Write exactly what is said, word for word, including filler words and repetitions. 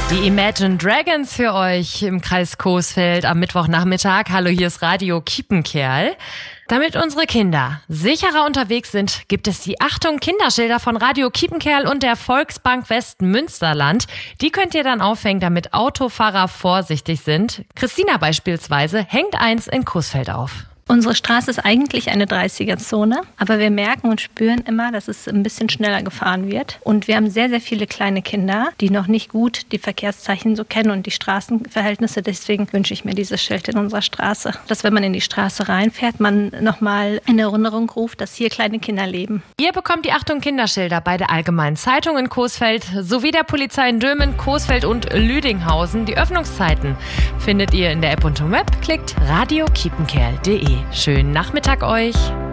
Die Imagine Dragons für euch im Kreis Coesfeld am Mittwochnachmittag. Hallo, hier ist Radio Kiepenkerl. Damit unsere Kinder sicherer unterwegs sind, gibt es die Achtung Kinderschilder von Radio Kiepenkerl und der Volksbank Westmünsterland. Die könnt ihr dann aufhängen, damit Autofahrer vorsichtig sind. Christina beispielsweise hängt eins in Coesfeld auf. Unsere Straße ist eigentlich eine dreißiger-Zone, aber wir merken und spüren immer, dass es ein bisschen schneller gefahren wird. Und wir haben sehr, sehr viele kleine Kinder, die noch nicht gut die Verkehrszeichen so kennen und die Straßenverhältnisse. Deswegen wünsche ich mir dieses Schild in unserer Straße, dass wenn man in die Straße reinfährt, man nochmal in Erinnerung ruft, dass hier kleine Kinder leben. Ihr bekommt die Achtung Kinderschilder bei der Allgemeinen Zeitung in Coesfeld sowie der Polizei in Dülmen, Coesfeld und Lüdinghausen. Die Öffnungszeiten findet ihr in der App und im Web. Klickt radio kiepenkerl punkt de. Schönen Nachmittag euch!